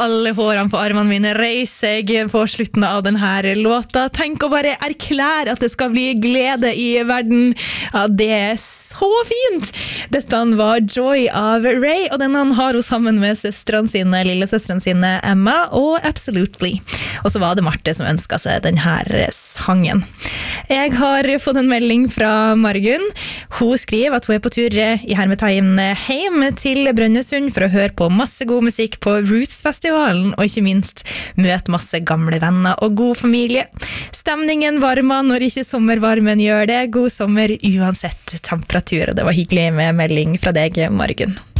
alle hårene på armene mine reiser jeg på slutten av denne låta. Tenk å bare erklære at det skal bli glede i verden. Ja, det så fint! Dette var Joy av Ray, og denne har hun sammen med lillesøstrene sine Emma og Absolutely. Og så var det Marte som ønsket seg denne sangen. Jeg har fått en melding fra Margunn. Hun skriver at hun på tur i hermetegn hjem til Brønnøysund for å høre på masse god musikk på Roots-festivalen, og ikke minst møte masse gamle venner og god familie. Stemningen varmer når ikke sommervarmen gjør det. God sommer uansett temperatur, og det var hyggelig med melding fra deg, Margunn.